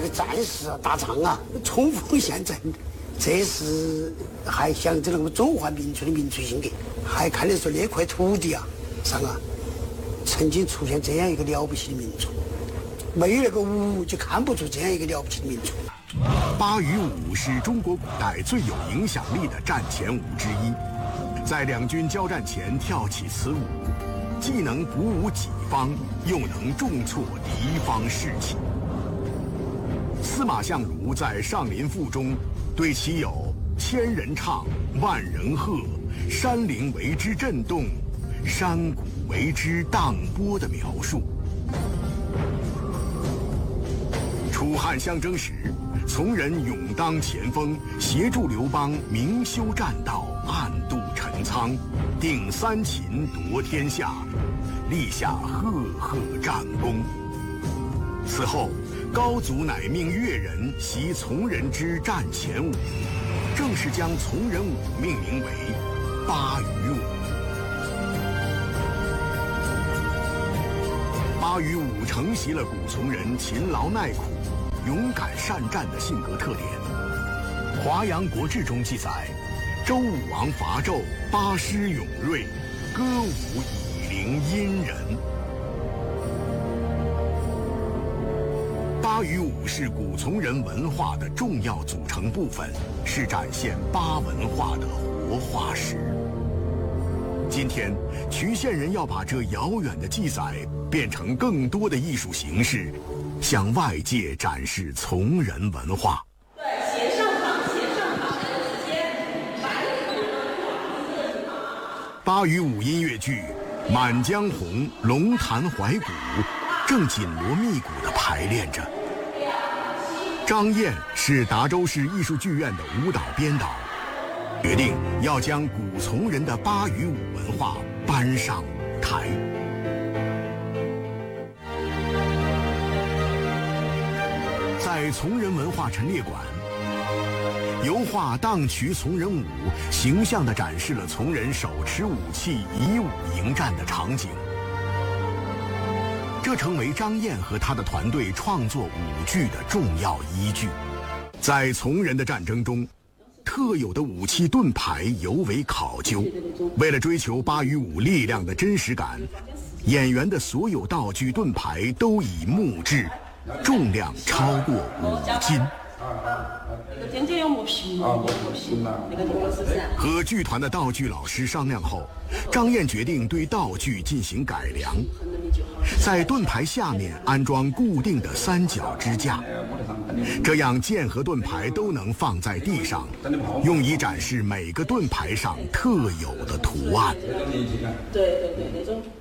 这个战士啊、打仗啊，冲锋陷阵，这是还象征了我们中华民族的民族性格，还看得出那块土地啊上啊，曾经出现这样一个了不起的民族，没有那个武就看不出这样一个了不起的民族。 巴渝舞是中国古代最有影响力的战前舞之一，在两军交战前跳起此舞，既能鼓舞己方，又能重挫敌方士气。司马相如在《上林赋》中对其有“千人唱，万人喝，山陵为之震动，山谷为之荡波”的描述。楚汉相争时，从人勇当前锋，协助刘邦明修栈道，暗度陈仓，定三秦，夺天下，立下赫赫战功。此后，高祖乃命越人习从人之战前舞，正式将从人舞命名为巴渝舞。巴渝舞承袭了古从人勤劳耐苦、勇敢善战的性格特点。《华阳国志》中记载，周武王伐纣，巴师勇锐，歌舞以灵殷人。巴渝舞是古从人文化的重要组成部分，是展现巴文化的活化石。今天，渠县人要把这遥远的记载变成更多的艺术形式，向外界展示从人文化。 对，斜上方，斜上方，直接巴渝舞音乐剧《满江红·龙潭怀古》正紧锣密鼓地排练着。张燕是达州市艺术剧院的舞蹈编导，决定要将古从人的巴渝舞文化搬上舞台。在从人文化陈列馆，油画荡渠从人舞形象地展示了从人手持武器以武迎战的场景，这成为张燕和他的团队创作舞剧的重要依据。在从人的战争中，特有的武器盾牌尤为考究。为了追求巴渝舞力量的真实感，演员的所有道具盾牌都以木制，重量超过5斤。 那个尖尖有模型吗？模型那个地方是不是？ 和剧团的道具老师商量后，张燕决定对道具进行改良，在盾牌下面安装固定的三角支架，这样剑和盾牌都能放在地上，用以展示每个盾牌上特有的图案。 对，那种。